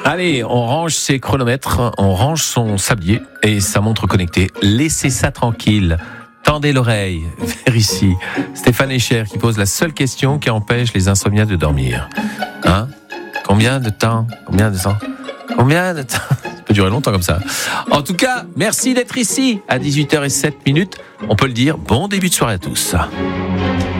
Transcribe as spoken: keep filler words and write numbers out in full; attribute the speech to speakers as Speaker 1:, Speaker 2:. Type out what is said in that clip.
Speaker 1: Allez, on range ses chronomètres, on range son sablier et sa montre connectée. Laissez ça tranquille. Tendez l'oreille vers ici. Stéphane Echer qui pose la seule question qui empêche les insomniaques de dormir. Hein ? Combien de temps ? Combien de temps ? Combien de temps ? Ça peut durer longtemps comme ça. En tout cas, merci d'être ici à dix-huit heures zéro sept minutes. On peut le dire, bon début de soirée à tous.